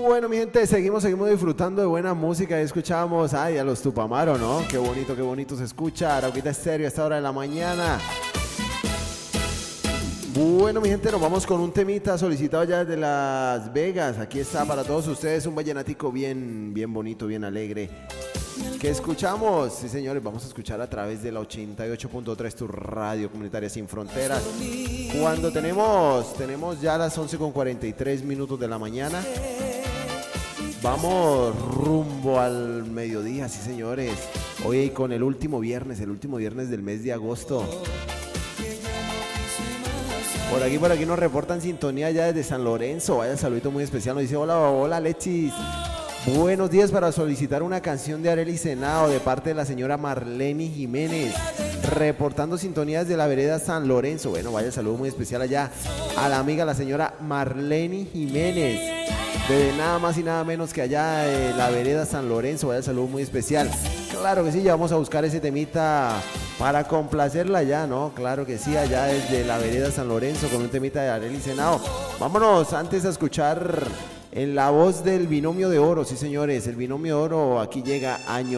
Bueno, mi gente, seguimos disfrutando de buena música. Escuchamos, a los Tupamaro, ¿no? Qué bonito se escucha. Arauquita Estéreo a esta hora de la mañana. Bueno, mi gente, nos vamos con un temita solicitado ya desde Las Vegas. Aquí está para todos ustedes un vallenatico bien bonito, bien alegre. ¿Qué escuchamos? Sí, señores, vamos a escuchar a través de la 88.3, tu radio comunitaria sin fronteras. Cuando tenemos ya las 11:43 de la mañana. Vamos rumbo al mediodía, sí, señores. Hoy con el último viernes del mes de agosto. Por aquí nos reportan sintonía ya desde San Lorenzo. Vaya saludito muy especial. Nos dice, hola Alexis. Buenos días, para solicitar una canción de Arely Senao de parte de la señora Marlene Jiménez, reportando sintonías de la vereda San Lorenzo. Bueno, vaya saludo muy especial allá a la amiga, la señora Marlene Jiménez, de nada más y nada menos que allá de la vereda San Lorenzo. Vaya saludo muy especial. Claro que sí, ya vamos a buscar ese temita para complacerla ya, ¿no? Claro que sí, allá desde la vereda San Lorenzo con un temita de Arely Senao. Vámonos antes a escuchar en la voz del Binomio de Oro, sí, señores, el Binomio de Oro. Aquí llega Año